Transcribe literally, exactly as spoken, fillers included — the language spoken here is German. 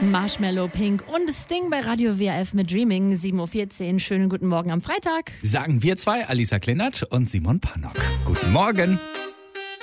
Marshmallow, Pink und Sting bei Radio W R F mit Dreaming, sieben Uhr vierzehn. Schönen guten Morgen am Freitag. Sagen wir zwei, Alisa Kleinert und Simon Pannock. Guten Morgen.